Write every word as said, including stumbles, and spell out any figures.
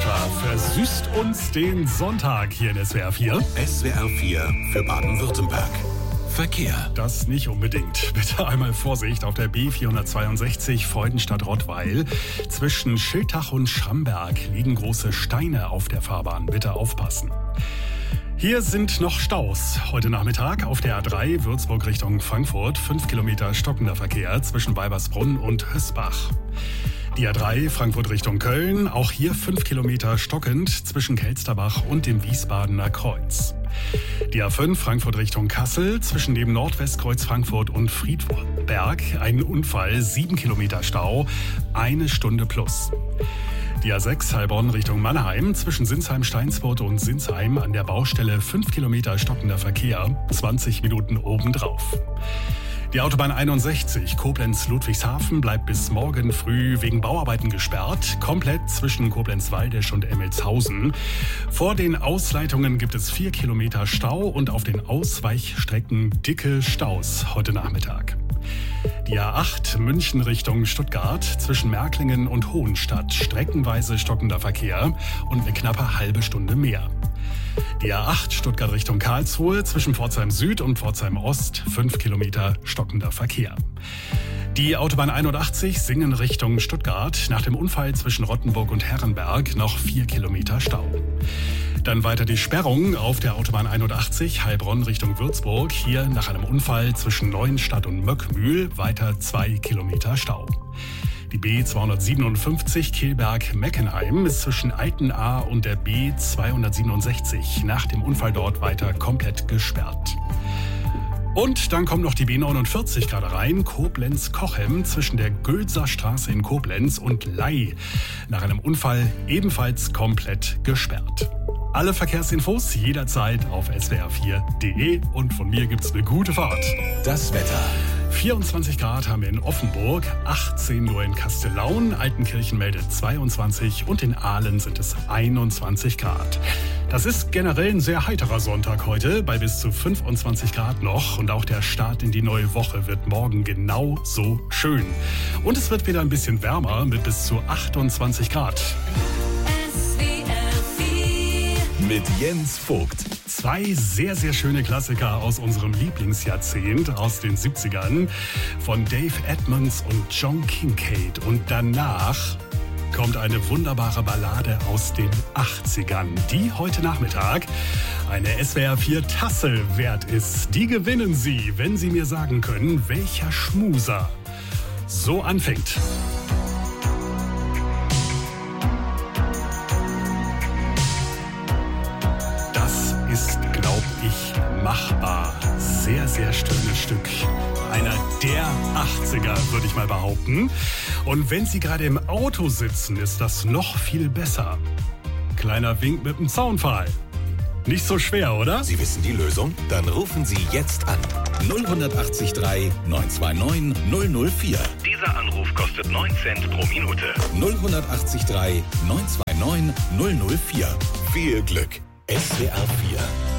extra versüßt uns den Sonntag hier in S W R vier. S W R vier für Baden-Württemberg. Verkehr. Das nicht unbedingt. Bitte einmal Vorsicht auf der B vierhundertzweiundsechzig Freudenstadt-Rottweil. Zwischen Schiltach und Schramberg liegen große Steine auf der Fahrbahn. Bitte aufpassen. Hier sind noch Staus. Heute Nachmittag auf der A drei Würzburg Richtung Frankfurt. fünf Kilometer stockender Verkehr zwischen Weibersbrunn und Hösbach. Die A drei Frankfurt Richtung Köln. Auch hier fünf Kilometer stockend zwischen Kelsterbach und dem Wiesbadener Kreuz. Die A fünf Frankfurt Richtung Kassel zwischen dem Nordwestkreuz Frankfurt und Friedberg. Ein Unfall, sieben Kilometer Stau, eine Stunde plus. Die A sechs Heilbronn Richtung Mannheim zwischen Sinsheim-Steinsfurt und Sinsheim an der Baustelle fünf Kilometer stockender Verkehr, zwanzig Minuten obendrauf. Die Autobahn einundsechzig Koblenz-Ludwigshafen bleibt bis morgen früh wegen Bauarbeiten gesperrt, komplett zwischen Koblenz-Waldesch und Emmelshausen. Vor den Ausleitungen gibt es vier Kilometer Stau und auf den Ausweichstrecken dicke Staus heute Nachmittag. Die A acht München Richtung Stuttgart zwischen Märklingen und Hohenstadt streckenweise stockender Verkehr und eine knappe halbe Stunde mehr. Die A acht Stuttgart Richtung Karlsruhe zwischen Pforzheim Süd und Pforzheim Ost fünf Kilometer stockender Verkehr. Die Autobahn einundachtzig Singen Richtung Stuttgart nach dem Unfall zwischen Rottenburg und Herrenberg noch vier Kilometer Stau. Dann weiter die Sperrung auf der Autobahn einundachtzig Heilbronn Richtung Würzburg. Hier nach einem Unfall zwischen Neuenstadt und Möckmühl weiter zwei Kilometer Stau. Die B zweihundertsiebenundfünfzig Kehlberg-Meckenheim ist zwischen Altenahr und der B zweihundertsiebenundsechzig nach dem Unfall dort weiter komplett gesperrt. Und dann kommt noch die B neunundvierzig gerade rein, Koblenz-Kochem zwischen der Gülser Straße in Koblenz und Ley. Nach einem Unfall ebenfalls komplett gesperrt. Alle Verkehrsinfos jederzeit auf S W R vier punkt de und von mir gibt's eine gute Fahrt. Das Wetter. vierundzwanzig Grad haben wir in Offenburg, achtzehn nur in Kastellaun, Altenkirchen meldet zweiundzwanzig und in Aalen sind es einundzwanzig Grad. Das ist generell ein sehr heiterer Sonntag heute, bei bis zu fünfundzwanzig Grad noch. Und auch der Start in die neue Woche wird morgen genau so schön. Und es wird wieder ein bisschen wärmer mit bis zu achtundzwanzig Grad. Mit Jens Vogt. Zwei sehr, sehr schöne Klassiker aus unserem Lieblingsjahrzehnt, aus den siebzigern, von Dave Edmunds und John Kincaid. Und danach kommt eine wunderbare Ballade aus den achtzigern, die heute Nachmittag eine S W R vier Tasse wert ist. Die gewinnen Sie, wenn Sie mir sagen können, welcher Schmuser so anfängt. Ist, glaub ich, machbar. Sehr, sehr schönes Stück. Einer der achtziger, würde ich mal behaupten. Und wenn Sie gerade im Auto sitzen, ist das noch viel besser. Kleiner Wink mit dem Zaunpfahl. Nicht so schwer, oder? Sie wissen die Lösung? Dann rufen Sie jetzt an. null acht drei neun zwei neun null null vier. Dieser Anruf kostet neun Cent pro Minute. null acht drei neun zwei neun null null vier. Viel Glück. S W R vier.